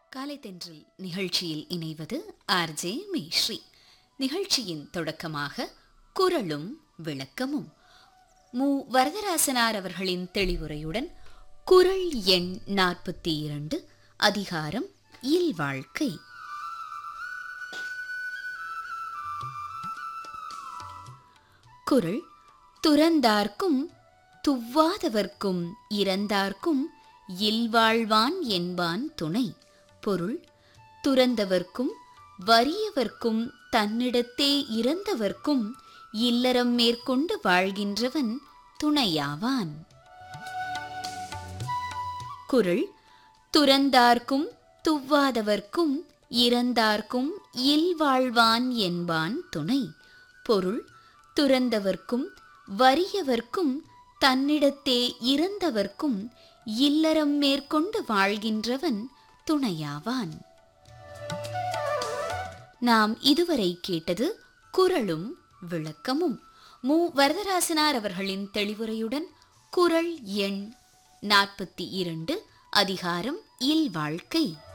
காலை தென்றல் நிகழ்ச்சியில் இணைவது ஆர்ஜே மேஸ்ரீ. நிகழ்ச்சியின் தொடக்கமாக குறளும் விளக்கமும் மு. வரதராசனார் அவர்களின் தெளிவுரையுடன் குறள் எண் 42, அதிகாரம் இல்வாழ்க்கை. குறள்: துறந்தார்க்கும் துவ்வாதவர்க்கும் இறந்தார்க்கும் இல்வாழ்வான் என்பான் துணை. பொருள்: துறந்தவர்க்கும் வறியவர்க்கும் தன்னிடத்தே இறந்தவர்க்கும் இல்லறம் மேற்கொண்டு வாழ்கின்றவன் துணையாவான். குறள்: துறந்தார்க்கும் துவ்வாதவர்க்கும் இறந்தார்க்கும் இல்வாழ்வான் என்பான் துணை. பொருள்: துறந்தவர்க்கும் வறியவர்க்கும் தன்னிடத்தே இறந்தவர்க்கும் இல்லறம் மேற்கொண்டு வாழ்கின்றவன் துணையாவான். நாம் இதுவரை கேட்டது குறளும் விளக்கமும். மு. வரதராசனார் அவர்களின் தெளிவுரையுடன் குறள் எண் 42, அதிகாரம் இல்வாழ்க்கை.